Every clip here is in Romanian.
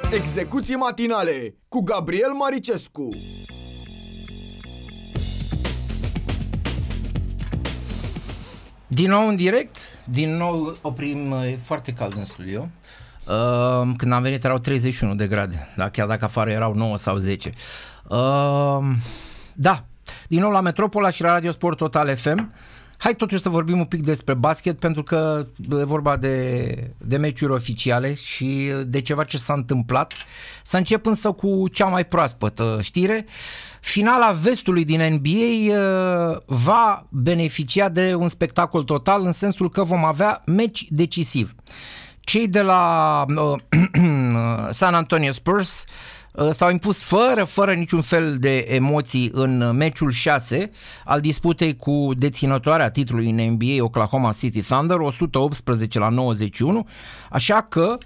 Execuții matinale cu Gabriel Maricescu. Din nou în direct, din nou oprim, e foarte cald în studio. Când am venit erau 31 de grade, da? Chiar dacă afară erau 9 sau 10. Da, din nou la Metropola și la Radio Sport Total FM. Hai totuși să vorbim un pic despre basket, pentru că e vorba de meciuri oficiale și de ceva ce s-a întâmplat. Să încep însă cu cea mai proaspătă știre. Finala vestului din NBA va beneficia de un spectacol total, în sensul că vom avea meci decisiv. Cei de la San Antonio Spurs s-au impus fără niciun fel de emoții în meciul 6 al disputei cu deținătoarea titlului în NBA, Oklahoma City Thunder, 118-91, așa că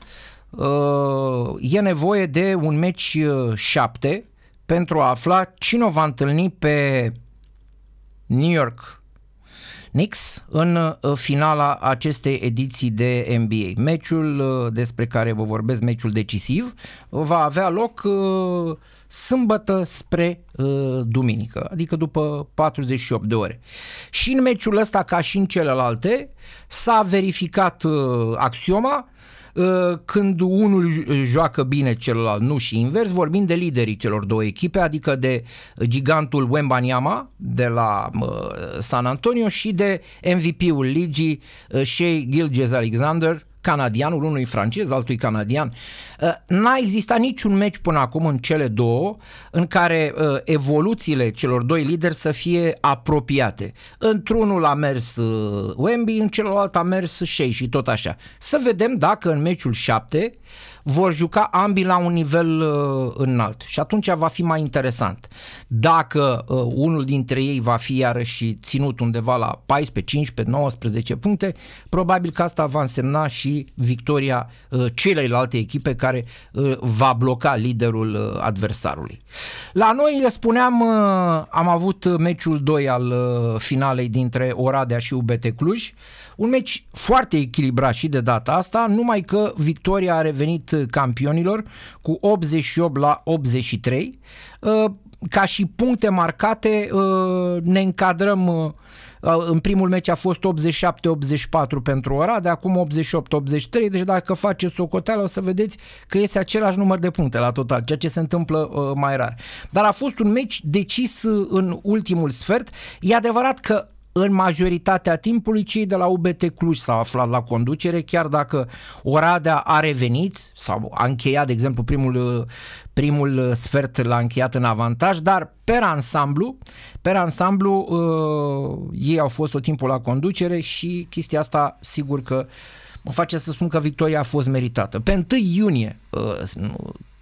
e nevoie de un meci 7 pentru a afla cine o va întâlni pe New York Knicks în finala acestei ediții de NBA. Meciul despre care vă vorbesc, meciul decisiv, va avea loc sâmbătă spre duminică, adică după 48 de ore. Și în meciul ăsta, ca și în celelalte, s-a verificat axioma: când unul joacă bine, celălalt nu, și invers. Vorbim de liderii celor două echipe, adică de gigantul Wembanyama de la San Antonio și de MVP-ul ligii, Shai Gilgeous-Alexander, canadianul, unul francez, altul canadian. N-a existat niciun meci până acum în cele două în care evoluțiile celor doi lideri să fie apropiate. Într-unul a mers Wemby, în celălalt a mers Shai și tot așa. Să vedem dacă în meciul 7 vor juca ambii la un nivel înalt și atunci va fi mai interesant. Dacă unul dintre ei va fi iarăși ținut undeva la 14, 15, 19 puncte, probabil că asta va însemna și victoria celelalte echipe, care va bloca liderul adversarului. La noi, spuneam, am avut meciul 2 al finalei dintre Oradea și UBT Cluj. Un meci foarte echilibrat și de data asta, numai că victoria a revenit campionilor cu 88-83. Ca și puncte marcate, ne încadrăm. În primul meci a fost 87-84 pentru Oradea, acum 88-83, deci dacă faceți socoteală o să vedeți că este același număr de puncte la total, ceea ce se întâmplă mai rar. Dar a fost un meci decis în ultimul sfert. E adevărat că în majoritatea timpului cei de la UBT Cluj s-au aflat la conducere, chiar dacă Oradea a revenit sau a încheiat, de exemplu, primul sfert l-a încheiat în avantaj, dar per ansamblu ei au fost tot timpul la conducere și chestia asta sigur că mă face să spun că victoria a fost meritată. Pe 1 iunie